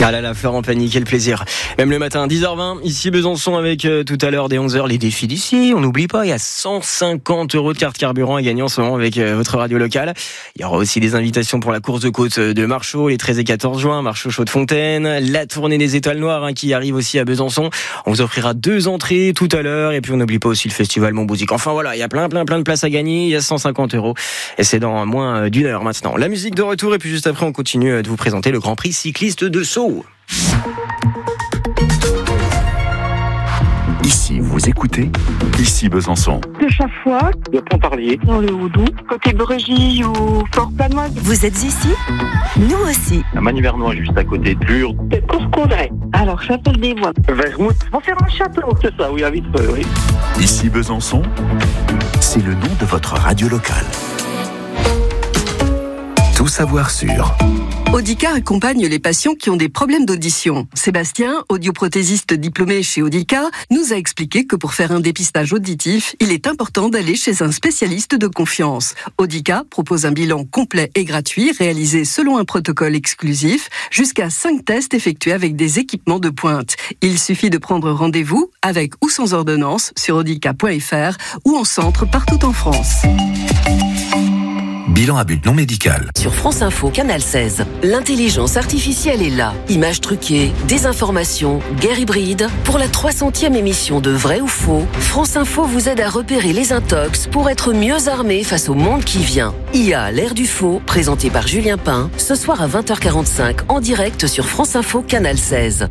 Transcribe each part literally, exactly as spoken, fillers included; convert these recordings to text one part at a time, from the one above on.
Ah là là, Florent Pagny, quel plaisir. Même le matin, dix heures vingt, ici Besançon avec euh, tout à l'heure dès onze heures, les défis d'ici. On n'oublie pas, il y a cent cinquante euros de carte carburant à gagner en ce moment avec euh, votre radio locale. Il y aura aussi des invitations pour la course de côte de Marchaux, les treize et quatorze juin, Marchaux-Chaux-de-Fontaine, la tournée des étoiles noires hein, qui arrive aussi à Besançon. On vous offrira deux entrées tout à l'heure et puis on n'oublie pas aussi le festival Montbouzic. Enfin voilà, il y a plein plein plein de places à gagner, il y a cent cinquante euros et c'est dans moins d'une heure maintenant. La musique de retour et puis juste après on continue de vous présenter le Grand Prix cycliste de Sceaux. Ici, vous écoutez, ici Besançon. De Chaffois, de Pontarlier, dans le Houdou, côté Brégy ou Fort-Planoise. Vous êtes ici? Nous aussi. À Magny-Vernois, juste à côté de Lure. De Courcouldray. Alors, Château-des-Bois. Vermouth. On fait un château. C'est ça, oui, à Vitreux, oui. Ici Besançon, c'est le nom de votre radio locale. Tout savoir sur... Audica accompagne les patients qui ont des problèmes d'audition. Sébastien, audioprothésiste diplômé chez Audica, nous a expliqué que pour faire un dépistage auditif, il est important d'aller chez un spécialiste de confiance. Audica propose un bilan complet et gratuit réalisé selon un protocole exclusif, jusqu'à cinq tests effectués avec des équipements de pointe. Il suffit de prendre rendez-vous avec ou sans ordonnance sur audica point f r ou en centre partout en France. Bilan à but non médical. Sur France Info, Canal seize, l'intelligence artificielle est là. Images truquées, désinformation, guerre hybride. Pour la trois centième émission de Vrai ou Faux, France Info vous aide à repérer les intox pour être mieux armé face au monde qui vient. I A, l'ère du faux, présenté par Julien Pain, ce soir à vingt heures quarante-cinq en direct sur France Info, Canal seize.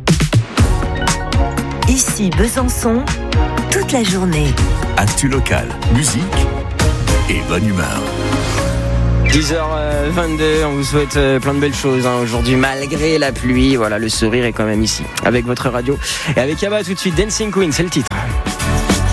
Ici Besançon, toute la journée. Actu local, musique et bonne humeur. dix heures vingt-deux, on vous souhaite plein de belles choses hein, aujourd'hui malgré la pluie. Voilà, le sourire est quand même ici avec votre radio et avec Abba tout de suite. Dancing Queen, c'est le titre.